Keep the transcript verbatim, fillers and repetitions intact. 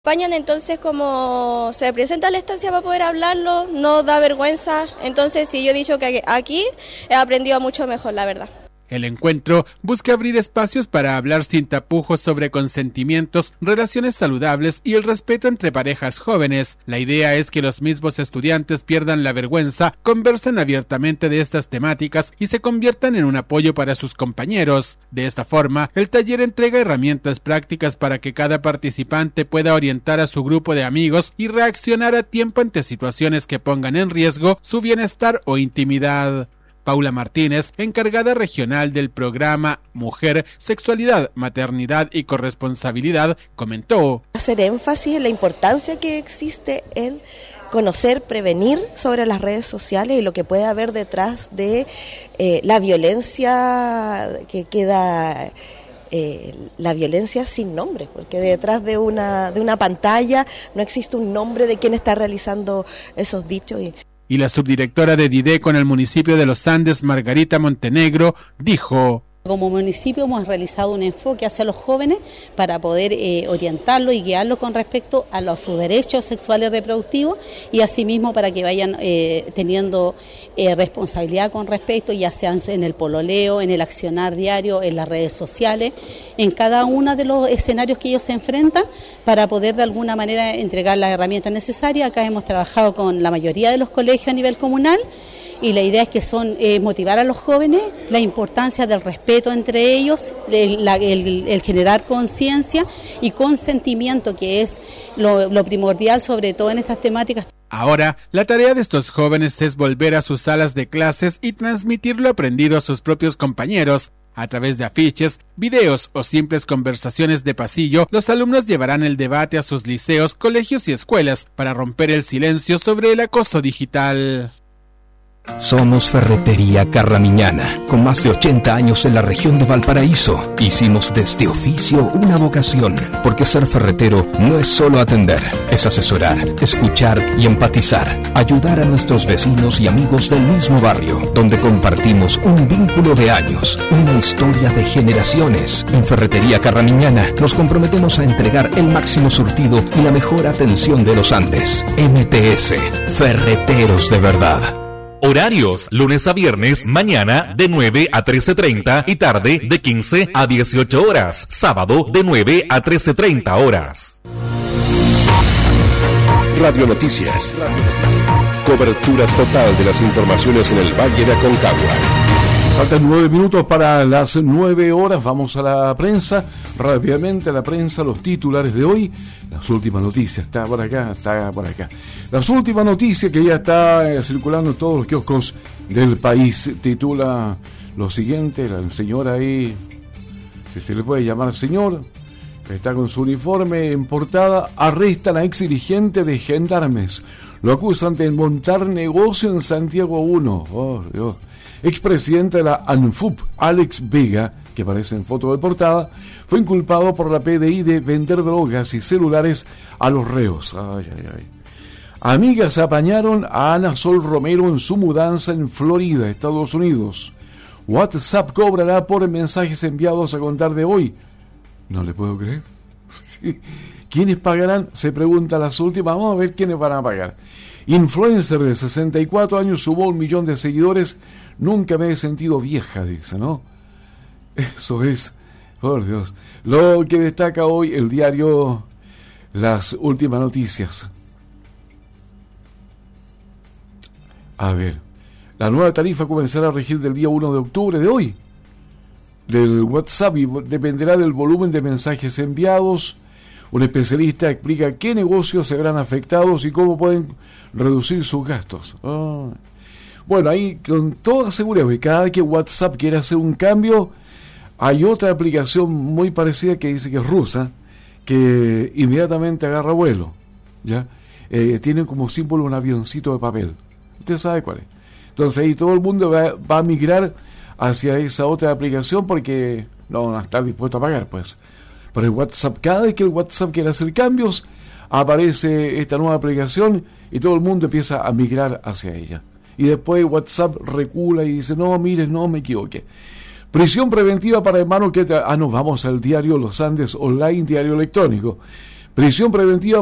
Acompañan, entonces como se presenta la estancia para poder hablarlo, no da vergüenza, entonces sí, yo he dicho que aquí he aprendido mucho mejor, la verdad. El encuentro busca abrir espacios para hablar sin tapujos sobre consentimientos, relaciones saludables y el respeto entre parejas jóvenes. La idea es que los mismos estudiantes pierdan la vergüenza, conversen abiertamente de estas temáticas y se conviertan en un apoyo para sus compañeros. De esta forma, el taller entrega herramientas prácticas para que cada participante pueda orientar a su grupo de amigos y reaccionar a tiempo ante situaciones que pongan en riesgo su bienestar o intimidad. Paula Martínez, encargada regional del programa Mujer, Sexualidad, Maternidad y Corresponsabilidad, comentó: hacer énfasis en la importancia que existe en conocer, prevenir sobre las redes sociales y lo que puede haber detrás de eh, la violencia que queda... Eh, la violencia sin nombre, porque detrás de una, de una pantalla no existe un nombre de quien está realizando esos dichos. Y... Y la subdirectora de DIDECO en el municipio de Los Andes, Margarita Montenegro, dijo: como municipio hemos realizado un enfoque hacia los jóvenes para poder eh, orientarlos y guiarlos con respecto a los, sus derechos sexuales y reproductivos y asimismo para que vayan eh, teniendo eh, responsabilidad con respecto, ya sea en el pololeo, en el accionar diario, en las redes sociales, en cada uno de los escenarios que ellos se enfrentan para poder de alguna manera entregar las herramientas necesarias. Acá hemos trabajado con la mayoría de los colegios a nivel comunal. Y la idea es que son eh, motivar a los jóvenes, la importancia del respeto entre ellos, el, la, el, el generar conciencia y consentimiento, que es lo, lo primordial sobre todo en estas temáticas. Ahora, la tarea de estos jóvenes es volver a sus salas de clases y transmitir lo aprendido a sus propios compañeros. A través de afiches, videos o simples conversaciones de pasillo, los alumnos llevarán el debate a sus liceos, colegios y escuelas para romper el silencio sobre el acoso digital. Somos Ferretería Carramiñana, con más de ochenta años en la región de Valparaíso. Hicimos de este oficio una vocación, porque ser ferretero no es solo atender, es asesorar, escuchar y empatizar, ayudar a nuestros vecinos y amigos del mismo barrio, donde compartimos un vínculo de años, una historia de generaciones. En Ferretería Carramiñana nos comprometemos a entregar el máximo surtido y la mejor atención de los Andes. M T S, Ferreteros de verdad. Horarios, lunes a viernes, mañana de nueve a trece treinta y tarde de quince a dieciocho horas. Sábado de nueve a trece treinta horas. Radio Noticias. Cobertura total de las informaciones en el Valle de Aconcagua. Faltan nueve minutos para las nueve horas. Vamos a la prensa. Rápidamente a la prensa, los titulares de hoy. Las últimas noticias. Está por acá, está por acá. Las últimas noticias que ya está eh, circulando en todos los kioscos del país. Titula lo siguiente. La señora ahí, que se le puede llamar señor, que está con su uniforme en portada, arrestan a ex dirigente de Gendarmes. Lo acusan de montar negocio en Santiago uno. Oh, Dios. Expresidente de la ANFUP, Alex Vega, que aparece en foto de portada, fue inculpado por la P D I de vender drogas y celulares a los reos. Ay, ay, ay. Amigas apañaron a Ana Sol Romero en su mudanza en Florida, Estados Unidos. WhatsApp cobrará por mensajes enviados a contar de hoy. No le puedo creer. ¿Quiénes pagarán? Se pregunta las últimas. Vamos a ver quiénes van a pagar. Influencer de sesenta y cuatro años sumó un millón de seguidores. Nunca me he sentido vieja, dice, ¿no? Eso es, por Dios. Lo que destaca hoy el diario Las Últimas Noticias. A ver, la nueva tarifa comenzará a regir del día uno de octubre de hoy. Del WhatsApp y dependerá del volumen de mensajes enviados. Un especialista explica qué negocios se verán afectados y cómo pueden reducir sus gastos. Oh. Bueno, ahí con toda seguridad, que cada vez que WhatsApp quiere hacer un cambio, hay otra aplicación muy parecida que dice que es rusa, que inmediatamente agarra vuelo, ¿ya? Eh, tiene como símbolo un avioncito de papel. Usted sabe cuál es. Entonces ahí todo el mundo va, va a migrar hacia esa otra aplicación porque no van a estar dispuestos a pagar, pues. Pero el WhatsApp, cada vez que el WhatsApp quiere hacer cambios, aparece esta nueva aplicación y todo el mundo empieza a migrar hacia ella. Y después WhatsApp recula y dice, no, mire, no me equivoqué. Prisión preventiva para hermanos que... Ah, no, vamos al diario Los Andes Online, diario electrónico. Prisión preventiva